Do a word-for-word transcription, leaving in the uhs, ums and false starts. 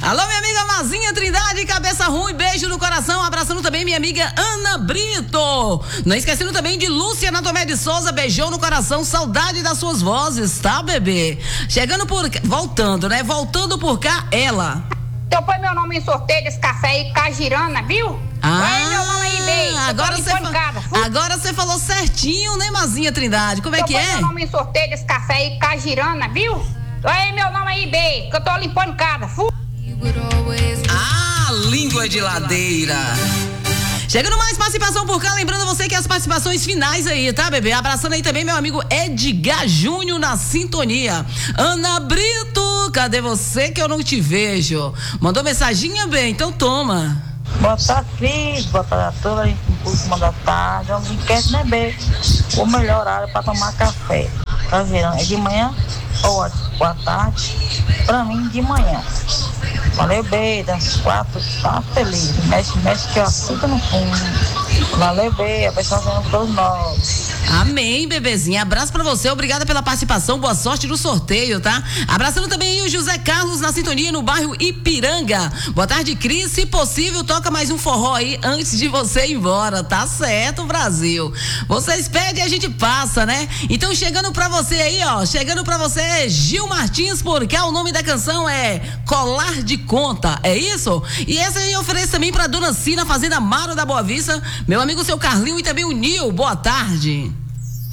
Alô, minha amiga Mazinha Trindade, cabeça ruim, beijo no coração, abraçando também minha amiga Ana Brito. Não esquecendo também de Lúcia Natomé de Souza, beijão no coração, saudade das suas vozes, tá, bebê? Chegando por, voltando, né? Voltando por cá, ela. Então põe meu nome em sorteio desse café aí, Cajirana, viu? Ah, põe meu nome aí, beijo. Agora você fa... agora você falou certinho, né, Mazinha Trindade? Como é então que põe é? Põe meu nome em sorteio desse café aí, Cajirana, viu? Põe meu nome aí, beijo, que eu tô limpando casa. Fu... Ah, língua de ladeira. Chegando mais participação por cá, lembrando você que as participações finais aí, tá, bebê? Abraçando aí também meu amigo Edgar Júnior na sintonia. Ana Brito, cadê você que eu não te vejo? Mandou mensaginha, bem? Então toma. Boa tarde, Cris. Boa tarde a todos. Em cima da tarde. É um brinquedo, né, bem? O melhor horário para tomar café. Tá vendo? É de manhã ou boa tarde? Pra mim, de manhã. Valeu, Beida. Quatro, tá feliz. Mexe, mexe que eu assunto no fundo. Valeu, Beida. Abençoando todos nós. Amém, bebezinha. Abraço pra você. Obrigada pela participação. Boa sorte no sorteio, tá? Abraçando também o José Carlos na sintonia no bairro Ipiranga. Boa tarde, Cris. Se possível, toca mais um forró aí antes de você ir embora. Tá certo, Brasil. Vocês pedem e a gente passa, né? Então, chegando pra você aí, ó. Chegando pra você, Gil Martins, porque o nome da canção é Colar de Conta. É isso? E essa aí eu ofereço também pra Dona Cina, Fazenda Maro da Boa Vista. Meu amigo, seu Carlinho e também o Nil. Boa tarde.